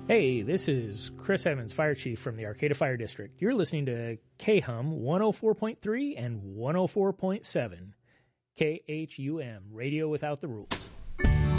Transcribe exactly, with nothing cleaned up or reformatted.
Hey, this is Chris Evans, Fire Chief from the Arcata Fire District. You're listening to K H U M one oh four point three and one oh four point seven. K H U M, Radio Without the Rules.